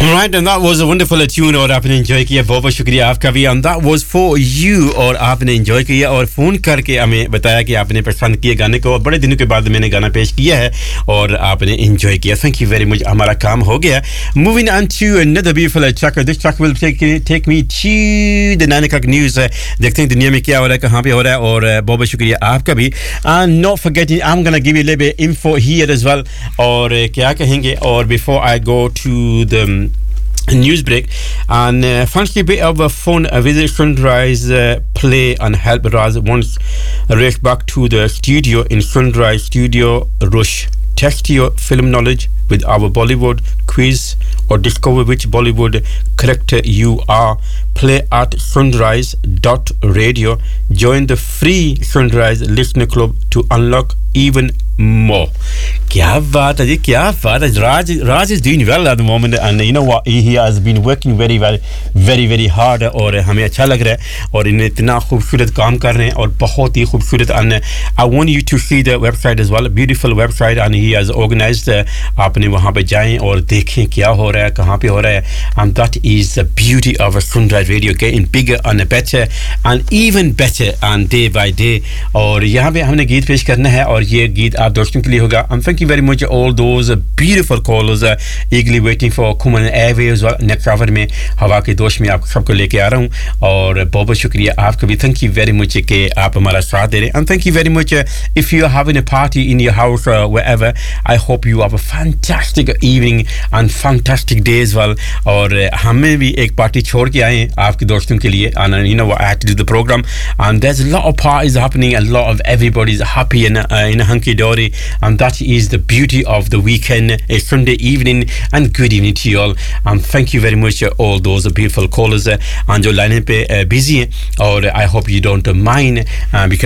Right, and that was a wonderful tune और आपने enjoy किया. बहुत बहुत शुक्रिया आपका भी. And that was for you और आपने एंजॉय किया और फोन करके हमें बताया कि आपने पसंद किया गाने को और बड़े दिनों के बाद मैंने गाना पेश किया है और आपने एंजॉय किया. Thank you very much. हमारा काम हो गया. Moving on to another beautiful track. This track will take me to the 9 o'clock news. देखते हैं दुनिया में क्या हो रहा है, कहाँ पे हो रहा है और बहुत बहुत शुक्रिया आपका भी. And not forgetting, I'm gonna give you a little bit info here as well. और क्या कहेंगे और before I go to the news break and fancy a bit of a fun visit Sunrise play and help Raz once race back to the studio in Sunrise Studio Rush. Test your film knowledge with our Bollywood quiz or discover which Bollywood character you are. Play at sunrise.radio. Join the free Sunrise Listener Club to unlock even more. क्या बात है जी, क्या बात है. Raj is doing well at the moment and you know what, he has been working very very hard और हमें अच्छा लग रहा है और इन्हें इतना खूबसूरत काम कर रहे हैं और बहुत ही खूबसूरत. And I want you to see the website as well, a beautiful website and he has organized. आपने वहाँ पे जाएं और देखें क्या हो रहा है, कहाँ पे हो रहा है. And that is the beauty of a Sunrise Radio, getting bigger and better and even better and day by day. और यहाँ पे हमने गीत पेश करना है और ये गीत आप दोस्तों के लिए होगा. And thank you very much all those beautiful callers eagerly waiting for Kuman Airways. Next hour में हवा के दोस्त में आप सबको लेके आ रहा हूँ और बहुत बहुत शुक्रिया आपका भी. Thank you very much कि आप हमारा साथ दे रहे हैं. And thank you very much if you are having a party in your house or wherever. I hope you have a fantastic evening and fantastic day as well. और हमें भी एक पार्टी छोड़ के आए आपके दोस्तों के लिए. And you know what, I had to do the program and there's a lot of parties happening, a lot of everybody's happy in a hunky dory, and that is the beauty of the weekend, a Sunday evening. And good evening to you all and thank you very much all those beautiful callers and जो line पे busy हैं और I hope you don't mind because